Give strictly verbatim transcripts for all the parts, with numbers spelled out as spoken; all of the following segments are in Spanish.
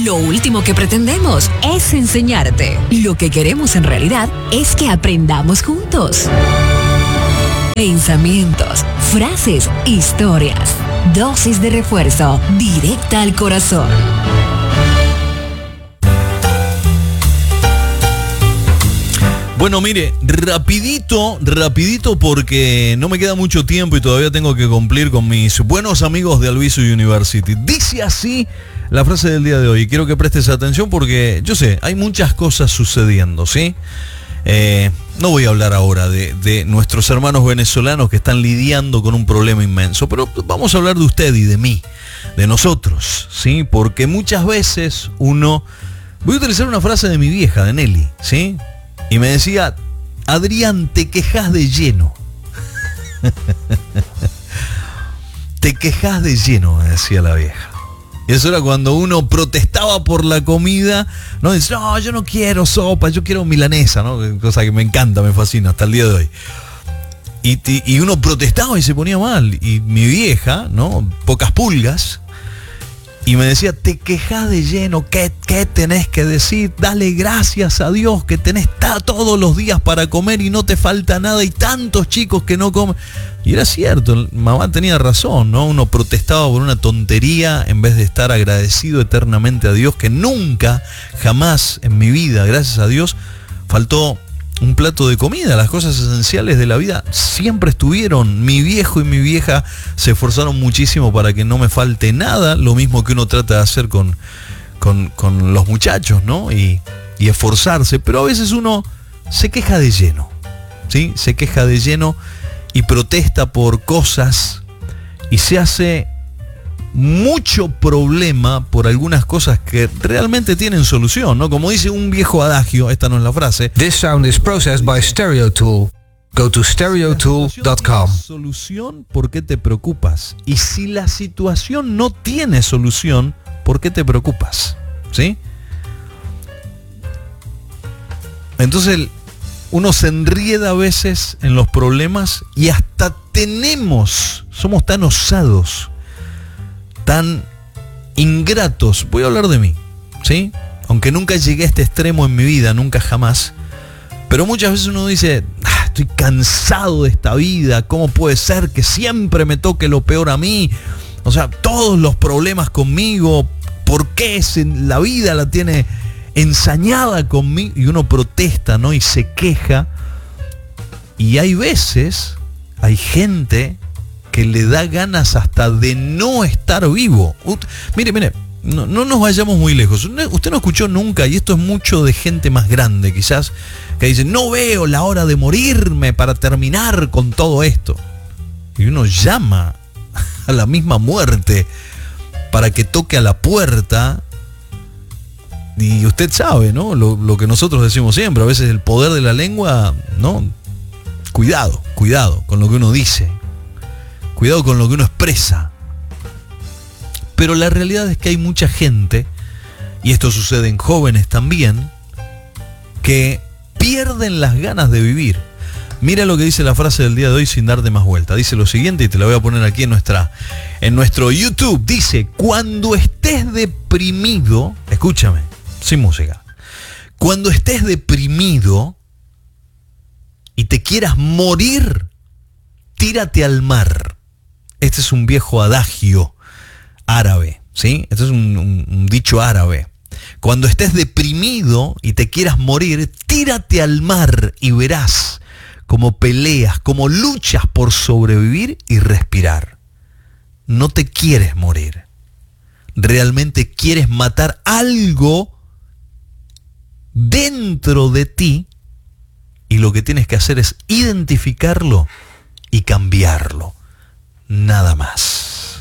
Lo último que pretendemos es enseñarte. Lo que queremos en realidad es que aprendamos juntos. Pensamientos, frases, historias. Dosis de refuerzo, directa al corazón. Bueno, mire, rapidito, rapidito porque no me queda mucho tiempo y todavía tengo que cumplir con mis buenos amigos de Albizu University. Dice así la frase del día de hoy. Quiero que prestes atención porque, yo sé, hay muchas cosas sucediendo, ¿sí? Eh, no voy a hablar ahora de, de nuestros hermanos venezolanos que están lidiando con un problema inmenso, pero vamos a hablar de usted y de mí, de nosotros, ¿sí? Porque muchas veces uno... Voy a utilizar una frase de mi vieja, de Nelly, ¿sí? Y me decía, Adrián, te quejas de lleno. Te quejas de lleno, me decía la vieja. Y eso era cuando uno protestaba por la comida, ¿no? Dice, no, yo no quiero sopa, yo quiero milanesa, ¿no? Cosa que me encanta, me fascina hasta el día de hoy. Y, y uno protestaba y se ponía mal. Y mi vieja, ¿no? Pocas pulgas. Y me decía, te quejas de lleno, ¿qué, qué tenés que decir? Dale gracias a Dios que tenés ta, todos los días para comer y no te falta nada y tantos chicos que no comen. Y era cierto, mamá tenía razón, ¿no? Uno protestaba por una tontería en vez de estar agradecido eternamente a Dios, que nunca, jamás en mi vida, gracias a Dios, faltó un plato de comida. Las cosas esenciales de la vida siempre estuvieron. Mi viejo y mi vieja se esforzaron muchísimo para que no me falte nada, lo mismo que uno trata de hacer con, con, con los muchachos, ¿no? Y, y esforzarse, pero a veces uno se queja de lleno, ¿sí? Se queja de lleno y protesta por cosas y se hace mucho problema por algunas cosas que realmente tienen solución, ¿no? Como dice un viejo adagio, esta no es la frase. This sound is processed by StereoTool. Go to stereo tool dot com. Solución, ¿por qué te preocupas? Y si la situación no tiene solución, ¿por qué te preocupas? ¿Sí? Entonces uno se enrieda a veces en los problemas y hasta tenemos, somos tan osados, tan ingratos, voy a hablar de mí, ¿sí? Aunque nunca llegué a este extremo en mi vida, nunca jamás, pero muchas veces uno dice, ah, estoy cansado de esta vida, ¿cómo puede ser que siempre me toque lo peor a mí? O sea, todos los problemas conmigo, ¿por qué la vida la tiene ensañada conmigo? Y uno protesta, ¿no? Y se queja, y hay veces, hay gente que le da ganas hasta de no estar vivo. Ut- mire, mire, no, no nos vayamos muy lejos. Usted no escuchó nunca, y esto es mucho de gente más grande quizás, que dice, no veo la hora de morirme para terminar con todo esto. Y uno llama a la misma muerte para que toque a la puerta. Y usted sabe, ¿no? Lo, lo que nosotros decimos siempre, a veces el poder de la lengua, ¿no? Cuidado, cuidado con lo que uno dice. Cuidado con lo que uno expresa. Pero la realidad es que hay mucha gente, y esto sucede en jóvenes también, que pierden las ganas de vivir. Mira lo que dice la frase del día de hoy sin darte más vuelta. Dice lo siguiente, y te la voy a poner aquí en, nuestra, en nuestro YouTube. Dice, cuando estés deprimido, escúchame, sin música. Cuando estés deprimido y te quieras morir, tírate al mar. Este es un viejo adagio árabe, ¿sí? Este es un, un, un dicho árabe. Cuando estés deprimido y te quieras morir, tírate al mar y verás cómo peleas, cómo luchas por sobrevivir y respirar. No te quieres morir. Realmente quieres matar algo dentro de ti y lo que tienes que hacer es identificarlo y cambiarlo. Nada más.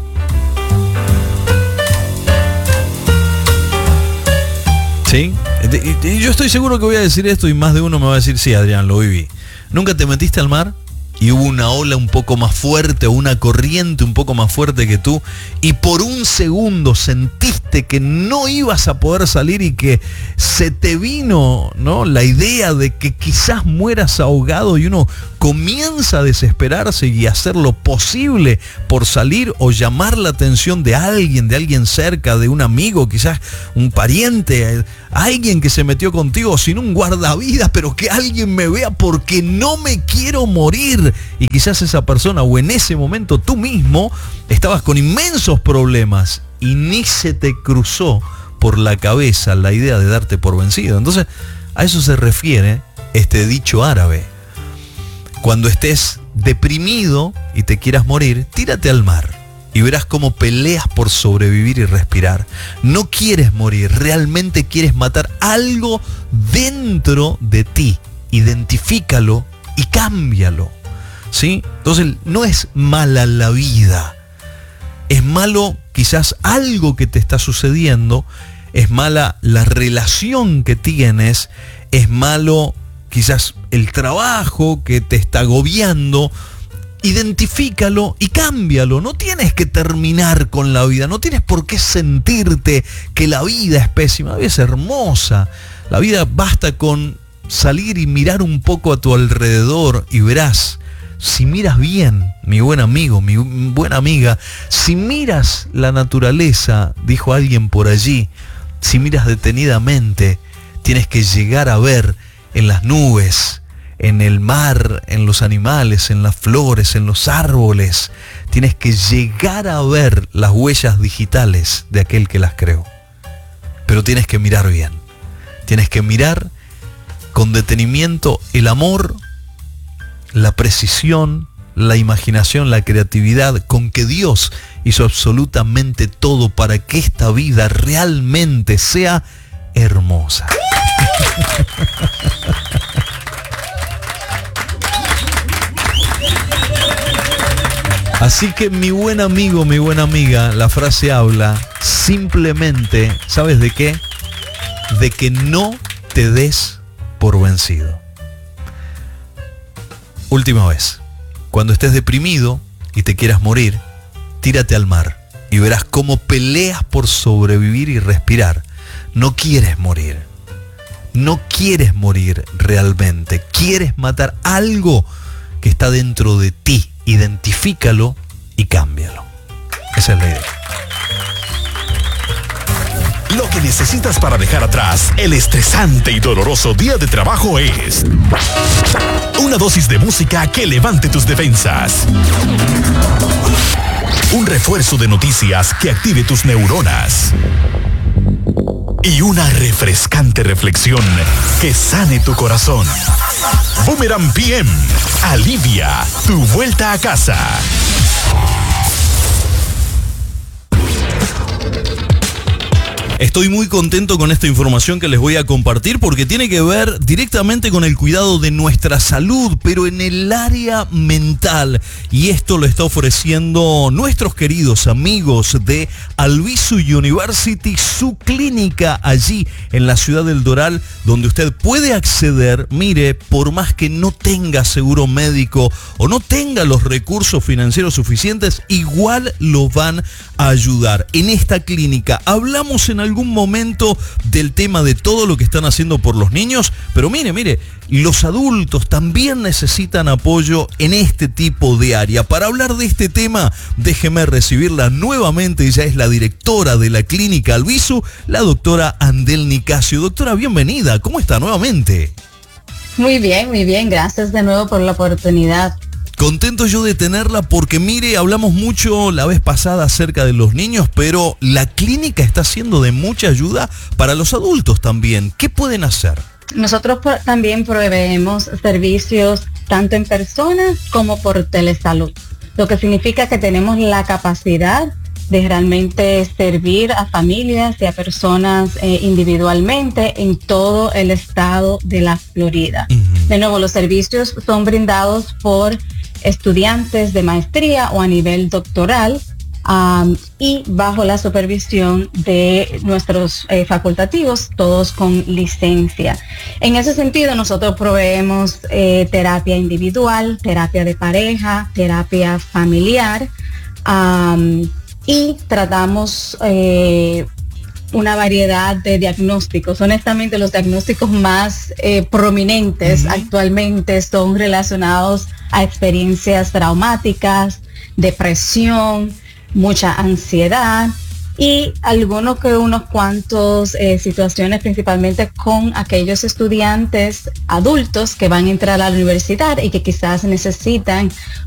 ¿Sí? Y yo estoy seguro que voy a decir esto y más de uno me va a decir, sí, Adrián, lo viví. ¿Nunca te metiste al mar y hubo una ola un poco más fuerte o una corriente un poco más fuerte que tú y por un segundo sentiste que no ibas a poder salir y que se te vino, ¿no?, la idea de que quizás mueras ahogado y uno comienza a desesperarse y a hacer lo posible por salir o llamar la atención de alguien, de alguien cerca, de un amigo, quizás un pariente, alguien que se metió contigo sin un guardavidas, pero que alguien me vea porque no me quiero morir. Y quizás esa persona o en ese momento tú mismo estabas con inmensos problemas y ni se te cruzó por la cabeza la idea de darte por vencido. Entonces, a eso se refiere este dicho árabe. Cuando estés deprimido y te quieras morir, tírate al mar y verás cómo peleas por sobrevivir y respirar. No quieres morir, realmente quieres matar algo dentro de ti. Identifícalo y cámbialo, ¿sí? Entonces, no es mala la vida. Es malo quizás algo que te está sucediendo, es mala la relación que tienes, es malo quizás el trabajo que te está agobiando. Identifícalo y cámbialo. No tienes que terminar con la vida, no tienes por qué sentirte que la vida es pésima. La vida es hermosa. La vida basta con salir y mirar un poco a tu alrededor y verás. Si miras bien, mi buen amigo, mi buena amiga, si miras la naturaleza, dijo alguien por allí, si miras detenidamente, tienes que llegar a ver en las nubes, en el mar, en los animales, en las flores, en los árboles, tienes que llegar a ver las huellas digitales de aquel que las creó. Pero tienes que mirar bien, tienes que mirar con detenimiento el amor, la precisión, la imaginación, la creatividad con que Dios hizo absolutamente todo para que esta vida realmente sea hermosa. Así que mi buen amigo, mi buena amiga, la frase habla simplemente, ¿sabes de qué? De que no te des por vencido. Última vez, cuando estés deprimido y te quieras morir, tírate al mar y verás cómo peleas por sobrevivir y respirar. No quieres morir, no quieres morir realmente, quieres matar algo que está dentro de ti. Identifícalo y cámbialo. Esa es la idea. Lo que necesitas para dejar atrás el estresante y doloroso día de trabajo es una dosis de música que levante tus defensas, un refuerzo de noticias que active tus neuronas y una refrescante reflexión que sane tu corazón. Boomerang P M alivia tu vuelta a casa. Estoy muy contento con esta información que les voy a compartir porque tiene que ver directamente con el cuidado de nuestra salud, pero en el área mental. Y esto lo está ofreciendo nuestros queridos amigos de Albizu University, su clínica allí en la ciudad del Doral, donde usted puede acceder, mire, por más que no tenga seguro médico o no tenga los recursos financieros suficientes, igual lo van a ayudar. En esta clínica hablamos en algún momento del tema de todo lo que están haciendo por los niños, pero mire, mire, los adultos también necesitan apoyo en este tipo de área. Para hablar de este tema, déjeme recibirla nuevamente, ella es la directora de la clínica Albizu, la doctora Andel Nicasio. Doctora, bienvenida, ¿cómo está nuevamente? Muy bien, muy bien, gracias de nuevo por la oportunidad. Contento yo de tenerla porque mire, hablamos mucho la vez pasada acerca de los niños, pero la clínica está siendo de mucha ayuda para los adultos también. ¿Qué pueden hacer? Nosotros por, también proveemos servicios tanto en persona como por telesalud, lo que significa que tenemos la capacidad de realmente servir a familias y a personas eh, individualmente en todo el estado de la Florida. Uh-huh. De nuevo, los servicios son brindados por estudiantes de maestría o a nivel doctoral, um, y bajo la supervisión de nuestros eh, facultativos, todos con licencia. En ese sentido, nosotros proveemos eh, terapia individual, terapia de pareja, terapia familiar, um, y tratamos eh, una variedad de diagnósticos. Honestamente, los diagnósticos más eh, prominentes uh-huh. actualmente son relacionados a experiencias traumáticas, depresión, mucha ansiedad y algunos que unos cuantos eh, situaciones, principalmente con aquellos estudiantes adultos que van a entrar a la universidad y que quizás necesitan